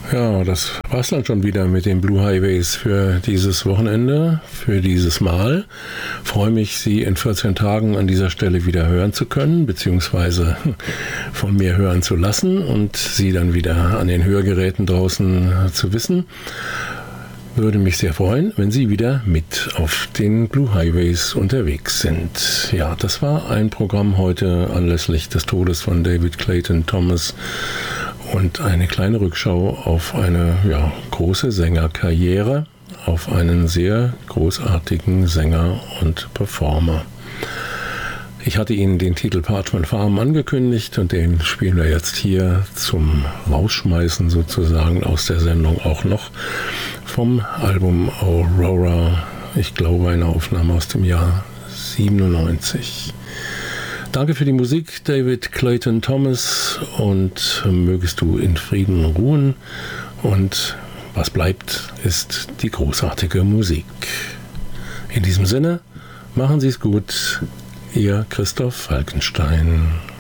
Ja, das war's dann schon wieder mit den Blue Highways für dieses Wochenende, für dieses Mal. Freue mich, Sie in 14 Tagen an dieser Stelle wieder hören zu können, beziehungsweise von mir hören zu lassen und Sie dann wieder an den Hörgeräten draußen zu wissen. Würde mich sehr freuen, wenn Sie wieder mit auf den Blue Highways unterwegs sind. Ja, das war ein Programm heute anlässlich des Todes von David Clayton Thomas und eine kleine Rückschau auf eine große Sängerkarriere, auf einen sehr großartigen Sänger und Performer. Ich hatte Ihnen den Titel Parchment Farm angekündigt und den spielen wir jetzt hier zum Rausschmeißen sozusagen aus der Sendung auch noch vom Album Aurora, ich glaube eine Aufnahme aus dem Jahr 97. Danke für die Musik, David Clayton Thomas, und mögest du in Frieden ruhen, und was bleibt, ist die großartige Musik. In diesem Sinne, machen Sie es gut. Ihr Christoph Falkenstein.